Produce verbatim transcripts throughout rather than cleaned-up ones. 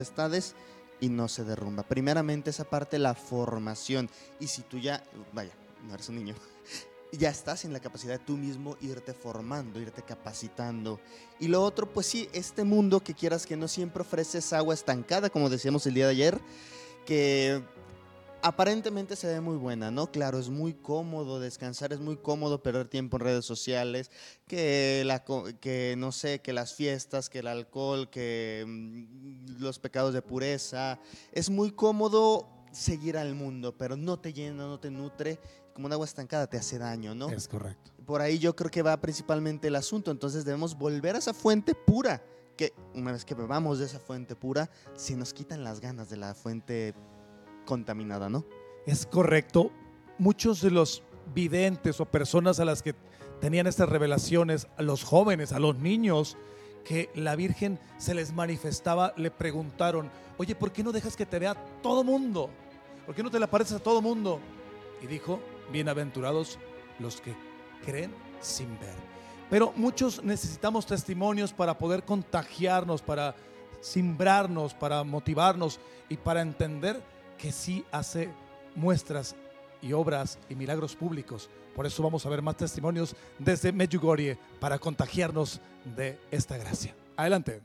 tempestades y no se derrumba. Primeramente esa parte, la formación. Y si tú ya, vaya, no eres un niño, ya estás en la capacidad de tú mismo irte formando, irte capacitando. Y lo otro, pues sí, este mundo que quieras que no siempre ofreces agua estancada, como decíamos el día de ayer, que aparentemente se ve muy buena, ¿no? Claro, es muy cómodo descansar, es muy cómodo perder tiempo en redes sociales, que, la, que no sé, que las fiestas, que el alcohol, que mmm, los pecados de pureza. Es muy cómodo seguir al mundo, pero no te llena, no te nutre. Como un agua estancada te hace daño, ¿no? Es correcto. Por ahí yo creo que va principalmente el asunto. Entonces debemos volver a esa fuente pura, que una vez que bebamos de esa fuente pura, se nos quitan las ganas de la fuente contaminada, ¿no? Es correcto. Muchos de los videntes o personas a las que tenían estas revelaciones, a los jóvenes, a los niños, que la Virgen se les manifestaba, le preguntaron: oye, ¿por qué no dejas que te vea todo mundo? ¿Por qué no te le apareces a todo mundo? Y dijo: bienaventurados los que creen sin ver. Pero muchos necesitamos testimonios para poder contagiarnos, para simbrarnos, para motivarnos y para entender que sí hace muestras y obras y milagros públicos. Por eso vamos a ver más testimonios desde Medjugorje para contagiarnos de esta gracia. Adelante.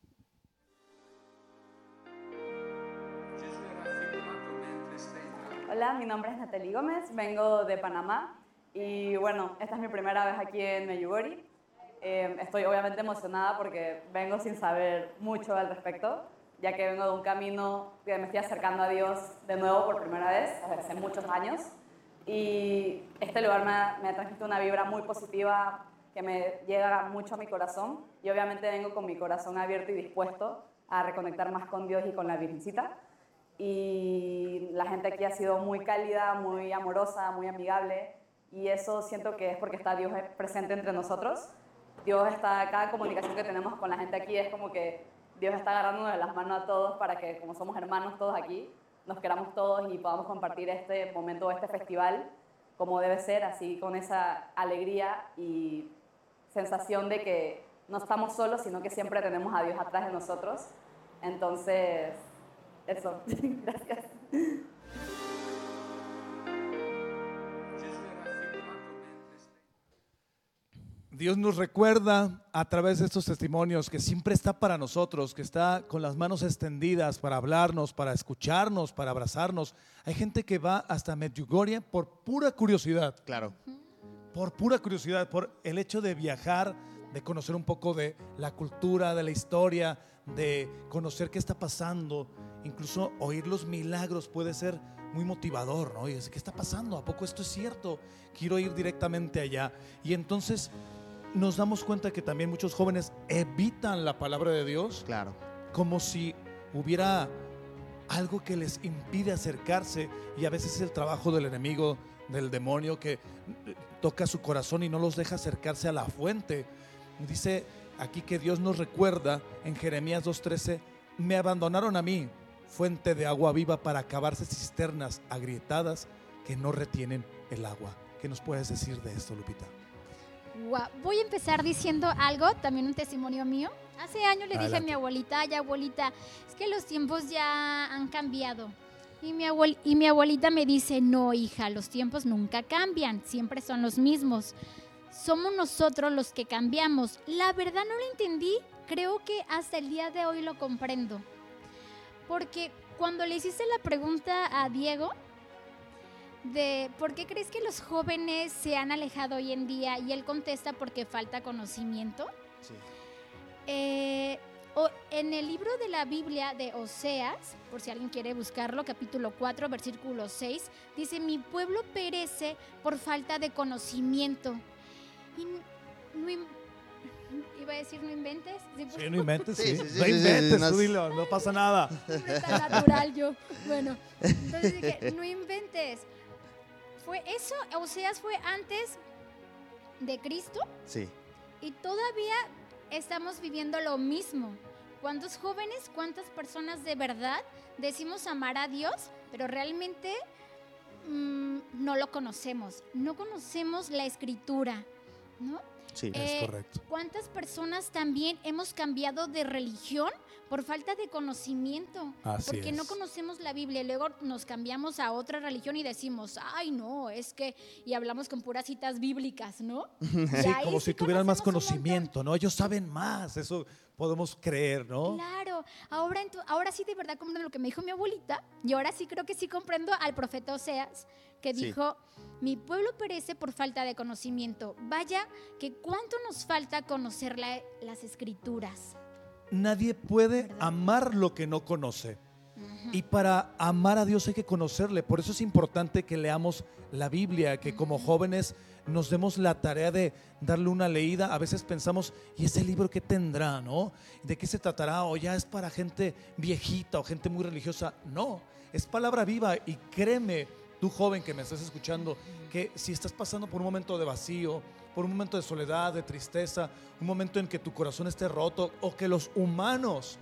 Hola, mi nombre es Natalie Gómez, vengo de Panamá y bueno, esta es mi primera vez aquí en Medjugorje. Eh, estoy obviamente emocionada porque vengo sin saber mucho al respecto, ya que vengo de un camino que me estoy acercando a Dios de nuevo por primera vez, desde hace muchos años. Y este lugar me ha, me ha transmitido una vibra muy positiva que me llega mucho a mi corazón. Y obviamente vengo con mi corazón abierto y dispuesto a reconectar más con Dios y con la Virgencita. Y la gente aquí ha sido muy cálida, muy amorosa, muy amigable. Y eso siento que es porque está Dios presente entre nosotros. Dios está, cada comunicación que tenemos con la gente aquí es como que Dios está agarrándonos de las manos a todos para que, como somos hermanos todos aquí, nos queramos todos y podamos compartir este momento, este festival, como debe ser, así con esa alegría y sensación de que no estamos solos, sino que siempre tenemos a Dios atrás de nosotros. Entonces, eso. Gracias. Dios nos recuerda a través de estos testimonios que siempre está para nosotros, que está con las manos extendidas para hablarnos, para escucharnos, para abrazarnos. Hay gente que va hasta Medjugorje por pura curiosidad. Claro. Por pura curiosidad, por el hecho de viajar, de conocer un poco de la cultura, de la historia, de conocer qué está pasando. Incluso oír los milagros puede ser muy motivador, ¿no? Y decir, ¿qué está pasando? ¿A poco esto es cierto? Quiero ir directamente allá. Y entonces nos damos cuenta que también muchos jóvenes evitan la palabra de Dios. Claro. Como si hubiera algo que les impide acercarse, y a veces es el trabajo del enemigo, del demonio, que toca su corazón y no los deja acercarse a la fuente. Dice aquí que Dios nos recuerda en Jeremías dos trece: me abandonaron a mí, fuente de agua viva, para acabarse cisternas agrietadas que no retienen el agua. ¿Qué nos puedes decir de esto, Lupita? Wow. Voy a empezar diciendo algo, también un testimonio mío. Hace años le Adelante. dije a mi abuelita: ay, abuelita, es que los tiempos ya han cambiado. Y mi, abuel- y mi abuelita me dice: no, hija, los tiempos nunca cambian, siempre son los mismos. Somos nosotros los que cambiamos. La verdad no lo entendí, creo que hasta el día de hoy lo comprendo. Porque cuando le hiciste la pregunta a Diego de ¿por qué crees que los jóvenes se han alejado hoy en día? Y él contesta: porque falta conocimiento. Sí. Eh, o, en el libro de la Biblia de Oseas, por si alguien quiere buscarlo, capítulo cuatro, versículo seis, dice: mi pueblo perece por falta de conocimiento. Y no, iba a decir no inventes. Sí, sí, no inventes, sí. Sí, sí, sí, no sí, inventes, sí, sí, tú no. dilo, no pasa nada. No es tan natural yo. Bueno, entonces dije, no inventes. Fue eso, Oseas fue antes de Cristo. Sí. Y todavía estamos viviendo lo mismo. ¿Cuántos jóvenes, cuántas personas de verdad decimos amar a Dios, pero realmente mmm, no lo conocemos? No conocemos la Escritura, ¿no? Sí, es correcto. ¿Cuántas personas también hemos cambiado de religión por falta de conocimiento. Así porque es. no conocemos la Biblia. Luego nos cambiamos a otra religión y decimos, ay, no, es que... Y hablamos con puras citas bíblicas, ¿no? Sí, ahí como sí si tuvieran más conocemos un montón. conocimiento, ¿no? Ellos saben más, eso podemos creer, ¿no? Claro, ahora, ento- ahora sí de verdad comprendo lo que me dijo mi abuelita y ahora sí creo que sí comprendo al profeta Oseas que Sí. dijo, mi pueblo perece por falta de conocimiento. Vaya que cuánto nos falta conocer la- las escrituras. Nadie puede ¿Verdad? amar lo que no conoce. Y para amar a Dios hay que conocerle. Por eso es importante que leamos la Biblia, que como jóvenes nos demos la tarea de darle una leída. A veces pensamos, ¿y ese libro qué tendrá, no? ¿De qué se tratará? O ya es para gente viejita o gente muy religiosa. No, es palabra viva y créeme, tú joven que me estás escuchando, que si estás pasando por un momento de vacío, por un momento de soledad, de tristeza, un momento en que tu corazón esté roto o que los humanos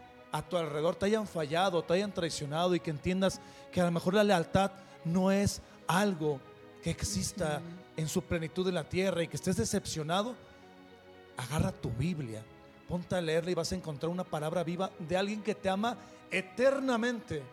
a tu alrededor te hayan fallado, te hayan traicionado y que entiendas que a lo mejor la lealtad no es algo que exista en su plenitud en la tierra y que estés decepcionado, agarra tu Biblia, ponte a leerla y vas a encontrar una palabra viva de alguien que te ama eternamente,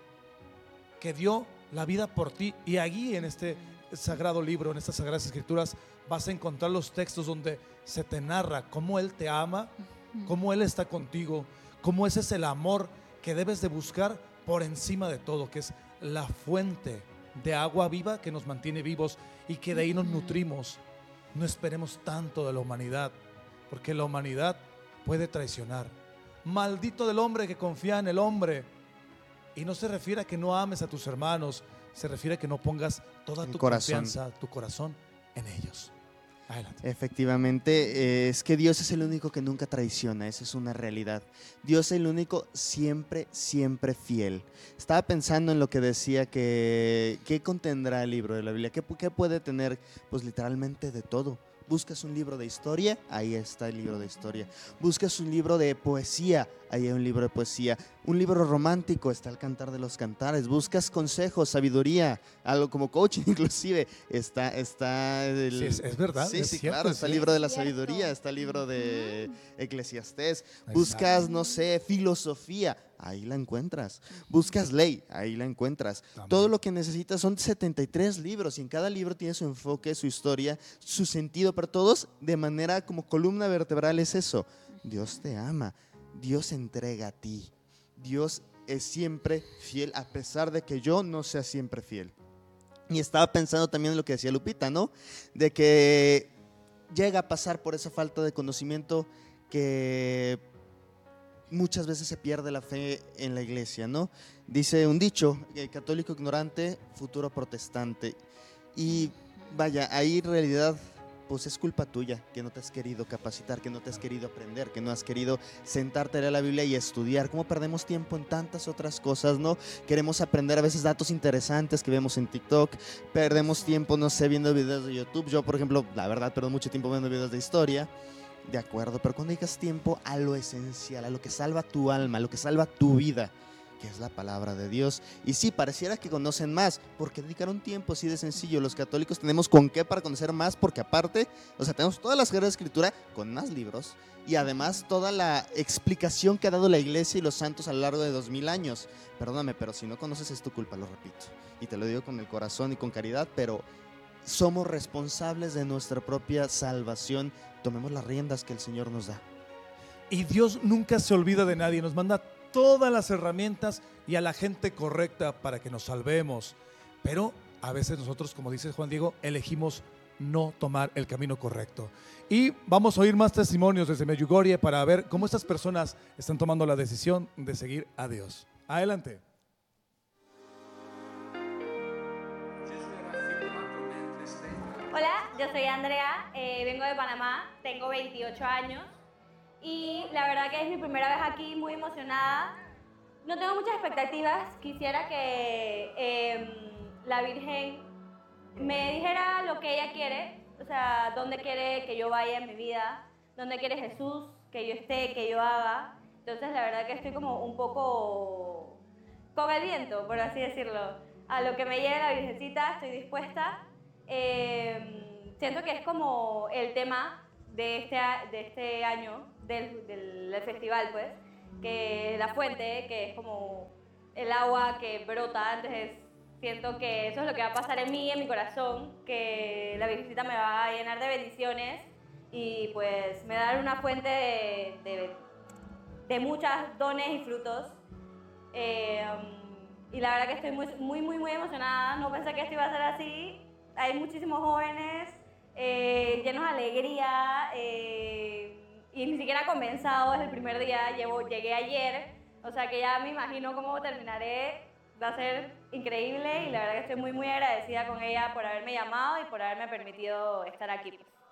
que dio la vida por ti. Y allí en este sagrado libro, en estas sagradas escrituras, vas a encontrar los textos donde se te narra cómo Él te ama, cómo Él está contigo, cómo ese es el amor que debes de buscar por encima de todo, que es la fuente de agua viva que nos mantiene vivos y que de ahí nos nutrimos. No esperemos tanto de la humanidad, porque la humanidad puede traicionar. Maldito del hombre que confía en el hombre. Y no se refiere a que no ames a tus hermanos, se refiere a que no pongas toda El tu corazón. confianza, tu corazón en ellos. Adelante. Efectivamente, eh, es que Dios es el único que nunca traiciona, esa es una realidad. Dios es el único siempre, siempre fiel. Estaba pensando en lo que decía que, ¿qué contendrá el libro de la Biblia? ¿Qué, qué puede tener? Pues literalmente de todo. Buscas un libro de historia, ahí está el libro de historia. Buscas un libro de poesía, ahí hay un libro de poesía. Un libro romántico, está el Cantar de los Cantares. Buscas consejos, sabiduría, algo como coaching inclusive, está, está el... Sí, es, es verdad. Sí, es sí, cierto, claro, está el sí. libro de la Cierto. sabiduría, está el libro de Eclesiastés. Exacto. Buscas, no sé, filosofía, ahí la encuentras. Buscas ley, ahí la encuentras. También. Todo lo que necesitas son setenta y tres libros y en cada libro tiene su enfoque, su historia, su sentido, pero todos de manera como columna vertebral es eso. Dios te ama, Dios se entrega a ti, Dios es siempre fiel a pesar de que yo no sea siempre fiel. Y estaba pensando también en lo que decía Lupita, ¿no? De que llega a pasar por esa falta de conocimiento que muchas veces se pierde la fe en la iglesia, ¿no? Dice un dicho, eh, católico ignorante, futuro protestante. Y vaya, ahí en realidad pues es culpa tuya que no te has querido capacitar, que no te has querido aprender, que no has querido sentarte a leer la Biblia y estudiar. ¿Cómo perdemos tiempo en tantas otras cosas, no? Queremos aprender a veces datos interesantes que vemos en TikTok, perdemos tiempo, no sé, viendo videos de YouTube. Yo, por ejemplo, la verdad, pierdo mucho tiempo viendo videos de historia. De acuerdo, pero cuando dedicas tiempo a lo esencial, a lo que salva tu alma, a lo que salva tu vida, que es la palabra de Dios. Y sí, pareciera que conocen más, porque dedicaron tiempo así de sencillo. Los católicos tenemos con qué para conocer más, porque aparte, o sea, tenemos toda la Sagrada Escritura con más libros y además toda la explicación que ha dado la iglesia y los santos a lo largo de dos mil años. Perdóname, pero si no conoces es tu culpa, lo repito. Y te lo digo con el corazón y con caridad, pero somos responsables de nuestra propia salvación. Tomemos las riendas que el Señor nos da. Y Dios nunca se olvida de nadie, nos manda todas las herramientas y a la gente correcta para que nos salvemos. Pero a veces nosotros, como dice Juan Diego, elegimos no tomar el camino correcto. Y vamos a oír más testimonios desde Medjugorje para ver cómo estas personas están tomando la decisión de seguir a Dios. Adelante. Hola, yo soy Andrea, eh, vengo de Panamá, tengo veintiocho años y la verdad que es mi primera vez aquí, muy emocionada. No tengo muchas expectativas, quisiera que eh, la Virgen me dijera lo que ella quiere, o sea, dónde quiere que yo vaya en mi vida, dónde quiere Jesús que yo esté, que yo haga. Entonces la verdad que estoy como un poco con el viento, por así decirlo. A lo que me llegue la Virgencita estoy dispuesta. Eh, siento que es como el tema de este, de este año, del, del, del festival, pues, que la fuente, que es como el agua que brota. Entonces siento que eso es lo que va a pasar en mí, en mi corazón, que la Virgencita me va a llenar de bendiciones y pues me va a dar una fuente de, de, de muchos dones y frutos. Eh, y la verdad que estoy muy, muy, muy, muy emocionada. No pensé que esto iba a ser así. Hay muchísimos jóvenes eh, llenos de alegría eh, y ni siquiera comenzado desde el primer día. Llevo, llegué ayer, o sea que ya me imagino cómo terminaré. Va a ser increíble y la verdad que estoy muy, muy agradecida con ella por haberme llamado y por haberme permitido estar aquí.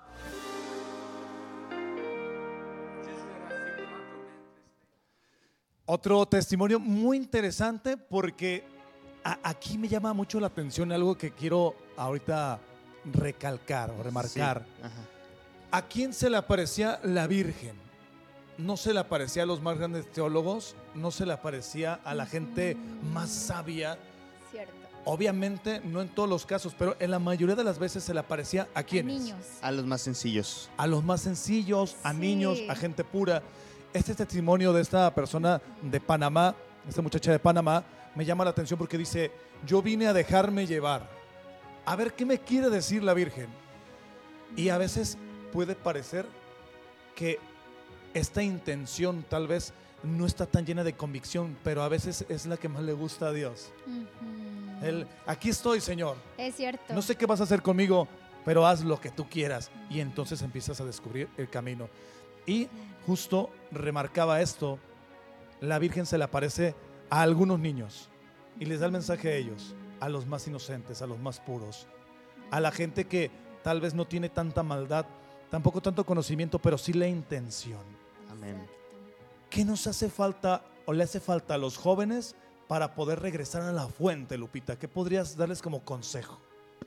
Otro testimonio muy interesante porque a, aquí me llama mucho la atención algo que quiero ahorita recalcar o remarcar. Sí. Ajá. ¿A quién se le aparecía la Virgen? No se le aparecía a los más grandes teólogos, no se le aparecía a la gente más sabia. Cierto. Obviamente, no en todos los casos, pero en la mayoría de las veces se le aparecía a quiénes. Niños. A los más sencillos. A los más sencillos, a Sí. niños, a gente pura. Este testimonio de esta persona de Panamá, esta muchacha de Panamá, me llama la atención porque dice, yo vine a dejarme llevar. A ver, ¿qué me quiere decir la Virgen? Y a veces puede parecer que esta intención tal vez no está tan llena de convicción, pero a veces es la que más le gusta a Dios. Ujú. El, aquí estoy, Señor. Es cierto. No sé qué vas a hacer conmigo, pero haz lo que tú quieras. Y entonces empiezas a descubrir el camino. Y justo remarcaba esto, la Virgen se le aparece a algunos niños y les da el mensaje a ellos, a los más inocentes, a los más puros, a la gente que tal vez no tiene tanta maldad, tampoco tanto conocimiento, pero sí la intención. Amén. Exacto. ¿Qué nos hace falta o le hace falta a los jóvenes para poder regresar a la fuente, Lupita? ¿Qué podrías darles como consejo?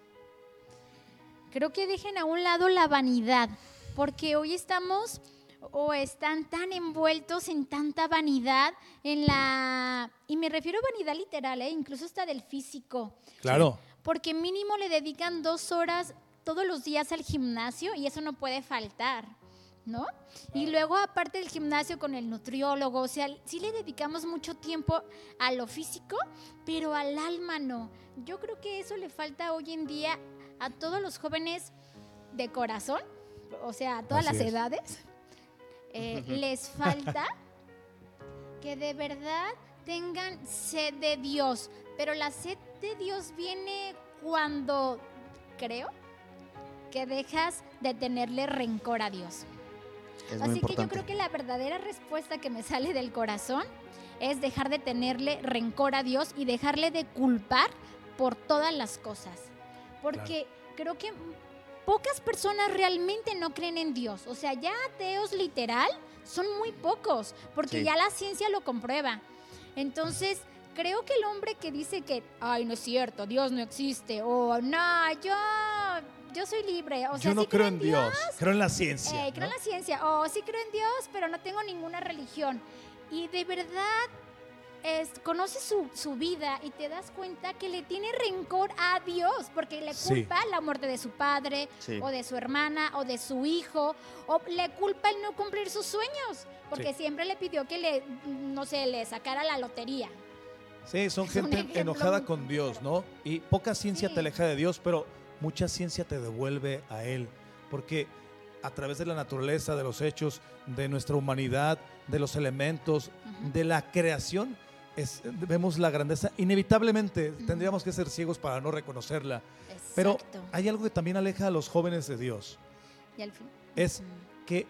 Creo que dejen a un lado la vanidad, porque hoy estamos o están tan envueltos en tanta vanidad, en la, y me refiero a vanidad literal, ¿eh? Incluso hasta del físico. Claro. Porque mínimo le dedican dos horas todos los días al gimnasio y eso no puede faltar, ¿no? Y luego aparte del gimnasio con el nutriólogo, o sea, sí le dedicamos mucho tiempo a lo físico, pero al alma no. Yo creo que eso le falta hoy en día a todos los jóvenes de corazón, o sea, a todas Así las es. edades. Eh, les falta que de verdad tengan sed de Dios, pero la sed de Dios viene cuando, creo, que dejas de tenerle rencor a Dios. Es muy Así que yo importante. creo que la verdadera respuesta que me sale del corazón es dejar de tenerle rencor a Dios y dejarle de culpar por todas las cosas. Porque creo que pocas personas realmente no creen en Dios. O sea, ya ateos literal son muy pocos, porque Sí. ya la ciencia lo comprueba. Entonces, creo que el hombre que dice que, ay, no es cierto, Dios no existe, o no, yo, yo soy libre, o sea, Yo no sí creo en Dios, creo en la ciencia. eh, creo en ¿no? la ciencia, o sí creo en Dios, pero no tengo ninguna religión. Y de verdad, es, conoces su, su vida y te das cuenta que le tiene rencor a Dios, porque le Sí. culpa la muerte de su padre, Sí. o de su hermana, o de su hijo, o le culpa el no cumplir sus sueños, porque Sí. siempre le pidió que le, no sé, le sacara la lotería. Sí, son Es un gente ejemplo enojada muy con Dios, ¿no? Y poca ciencia Sí. te aleja de Dios, pero mucha ciencia te devuelve a Él. Porque a través de la naturaleza, de los hechos, de nuestra humanidad, de los elementos, Ujú. de la creación, es- vemos la grandeza. Inevitablemente tendríamos que ser ciegos para no reconocerla. Pero Exacto. hay algo que también aleja a los jóvenes de Dios. Y al fin. Es Ujú. que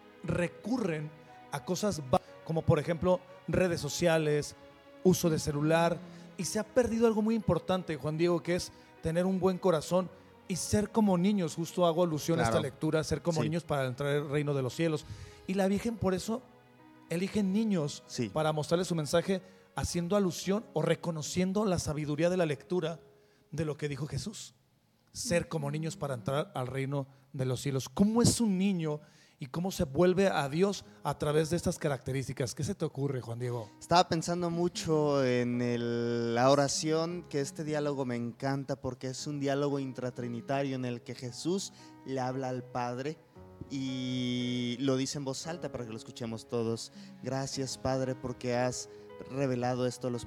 recurren a cosas ba- como por ejemplo redes sociales, uso de celular, y se ha perdido algo muy importante, Juan Diego, que es tener un buen corazón y ser como niños. Justo hago alusión a esta Claro. lectura, ser como Sí. niños para entrar al reino de los cielos. Y la Virgen por eso elige niños Sí. para mostrarles su mensaje, haciendo alusión o reconociendo la sabiduría de la lectura de lo que dijo Jesús. Ser como niños para entrar al reino de los cielos. ¿Cómo es un niño y cómo se vuelve a Dios a través de estas características? ¿Qué se te ocurre, Juan Diego? Estaba pensando mucho en el- la oración, que este diálogo me encanta porque es un diálogo intratrinitario en el que Jesús le habla al Padre y lo dice en voz alta para que lo escuchemos todos. Gracias, Padre, porque has revelado esto a los